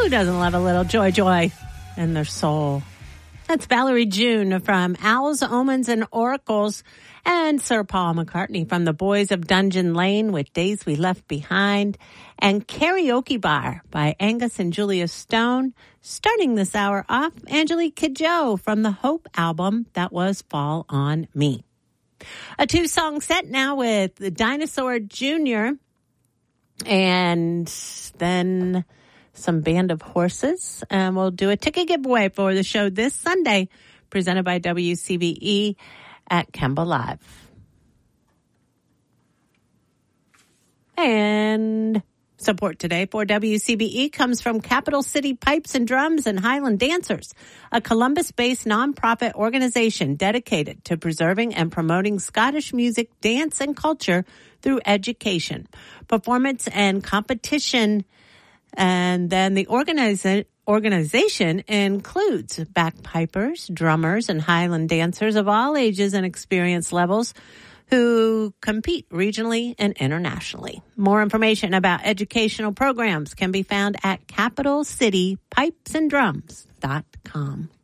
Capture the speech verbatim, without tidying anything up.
Who doesn't love a little joy, joy in their soul? That's Valerie June from Owls, Omens, and Oracles, and Sir Paul McCartney from the Boys of Dungeon Lane with Days We Left Behind, and Karaoke Bar by Angus and Julia Stone. Starting this hour off, Angelique Kidjo from the Hope album, that was Fall on Me. A two-song set now with the Dinosaur Junior, and then some Band of Horses, and we'll do a ticket giveaway for the show this Sunday, presented by W C B E at Kemba Live. And support today for W C B E comes from Capital City Pipes and Drums and Highland Dancers, a Columbus-based nonprofit organization dedicated to preserving and promoting Scottish music, dance, and culture through education, performance, and competition. And then the organiza- organization includes bagpipers, drummers, and Highland dancers of all ages and experience levels who compete regionally and internationally. More information about educational programs can be found at capital city pipes and drums dot com.